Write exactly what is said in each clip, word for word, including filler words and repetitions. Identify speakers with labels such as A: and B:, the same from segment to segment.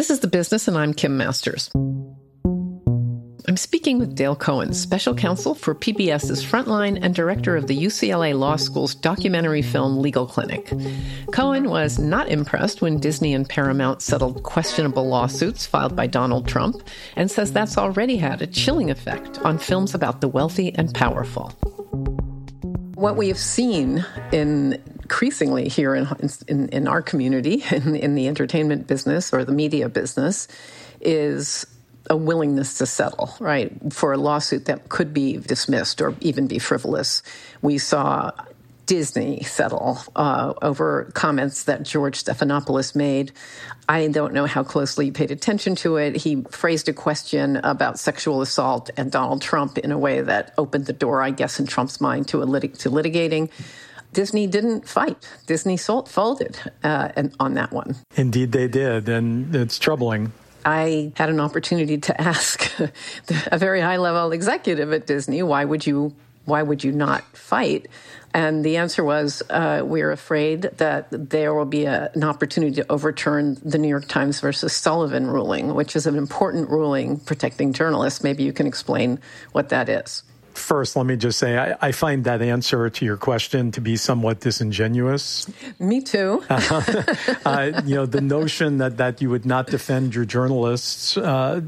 A: This is The Business, and I'm Kim Masters. I'm speaking with Dale Cohen, special counsel for P B S's Frontline and director of the U C L A Law School's documentary film Legal Clinic. Cohen was not impressed when Disney and Paramount settled questionable lawsuits filed by Donald Trump and says that's already had a chilling effect on films about the wealthy and powerful. What we have seen in increasingly here in, in, in our community, in, in the entertainment business or the media business, is a willingness to settle, right, for a lawsuit that could be dismissed or even be frivolous. We saw Disney settle uh, over comments that George Stephanopoulos made. I don't know how closely you paid attention to it. He phrased a question about sexual assault and Donald Trump in a way that opened the door, I guess, in Trump's mind to, a lit- to litigating. Disney didn't fight. Disney folded uh, on that one.
B: Indeed, they did, and it's troubling.
A: I had an opportunity to ask a very high-level executive at Disney, why would you why would you not fight? And the answer was, uh, we're afraid that there will be a, an opportunity to overturn the New York Times versus Sullivan ruling, which is an important ruling protecting journalists. Maybe you can explain what that is.
B: First, let me just say, I, I find that answer to your question to be somewhat disingenuous.
A: Me too.
B: uh, uh, you know, the notion that, that you would not defend your journalists uh,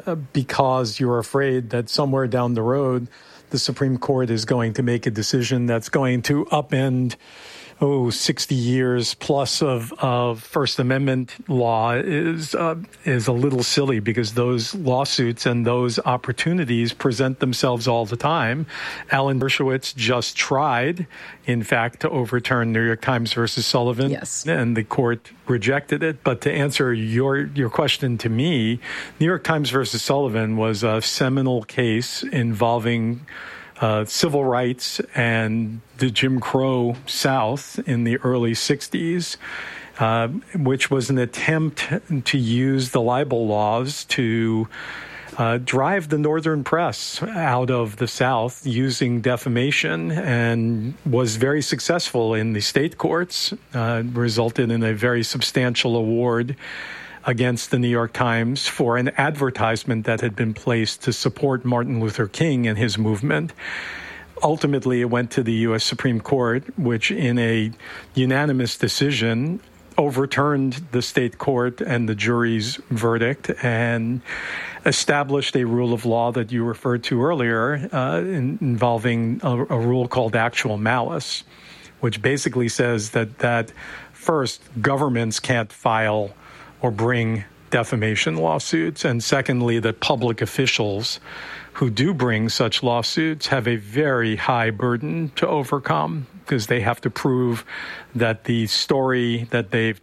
B: because you're afraid that somewhere down the road, the Supreme Court is going to make a decision that's going to upend oh, sixty years plus of, of First Amendment law is uh, is a little silly, because those lawsuits and those opportunities present themselves all the time. Alan Dershowitz just tried, in fact, to overturn New York Times versus Sullivan,
A: yes,
B: and the court rejected it. But to answer your your question to me, New York Times versus Sullivan was a seminal case involving Uh, civil rights and the Jim Crow South in the early sixties, uh, which was an attempt to use the libel laws to uh, drive the northern press out of the South using defamation, and was very successful in the state courts, uh, resulted in a very substantial award against the New York Times for an advertisement that had been placed to support Martin Luther King and his movement. Ultimately, it went to the U S Supreme Court, which in a unanimous decision overturned the state court and the jury's verdict and established a rule of law that you referred to earlier, uh, in, involving a, a rule called actual malice, which basically says that, that first, governments can't file or bring defamation lawsuits, and secondly, that public officials who do bring such lawsuits have a very high burden to overcome, because they have to prove that the story that they've